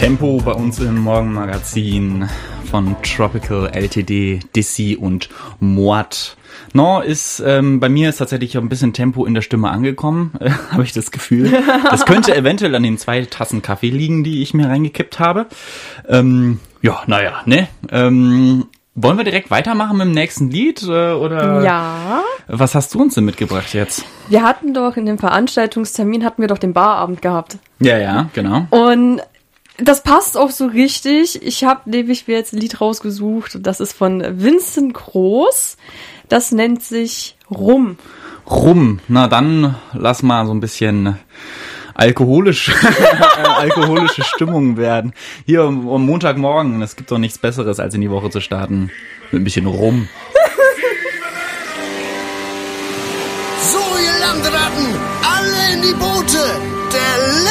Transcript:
Tempo bei uns im Morgenmagazin von Tropical, LTD, Dizzy und Moat. Bei mir ist tatsächlich auch ein bisschen Tempo in der Stimme angekommen, habe ich das Gefühl. Das könnte eventuell an den 2 Tassen Kaffee liegen, die ich mir reingekippt habe. Wollen wir direkt weitermachen mit dem nächsten Lied? Oder? Ja. Was hast du uns denn mitgebracht jetzt? Wir hatten doch in dem Veranstaltungstermin den Barabend gehabt. Ja, genau. Und das passt auch so richtig. Ich habe nämlich mir jetzt ein Lied rausgesucht. Das ist von Vincent Groß. Das nennt sich Rum. Rum. Na dann lass mal so ein bisschen alkoholische Stimmung werden. Hier am Montagmorgen, es gibt doch nichts Besseres, als in die Woche zu starten mit ein bisschen Rum.